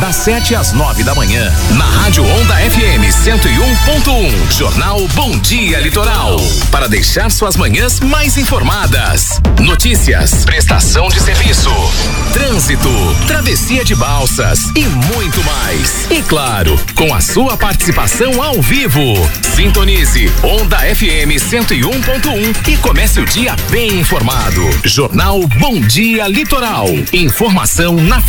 das 7 às 9 da manhã, na Rádio Onda FM 101.1. Jornal Bom Dia Litoral, para deixar suas manhãs mais informadas. Notícias, prestação de serviço, trânsito, travessia de balsas e muito mais. E claro, com a sua participação ao vivo. Sintonize Onda FM 101.1 e comece o dia bem informado. Jornal Bom Dia Litoral. Informação na